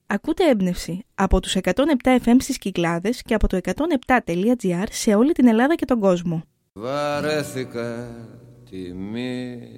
Ακούτε έμπνευση από τους 107 FM στις Κυκλάδες και από το 107.gr σε όλη την Ελλάδα και τον κόσμο. Βαρέθηκα τη